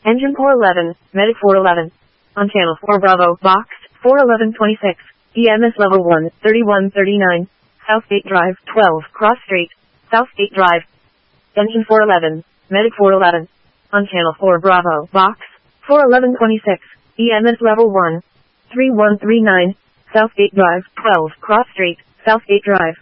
Engine 411, Medic 411. On channel 4 Bravo, box 41126. EMS level 1, 3139. Southgate Drive, 12, Cross Street, Southgate Drive. Engine 411, Medic 411. On channel 4 Bravo, box 41126. EMS level 1, 3139. Southgate Drive, 12, Cross Street, Southgate Drive.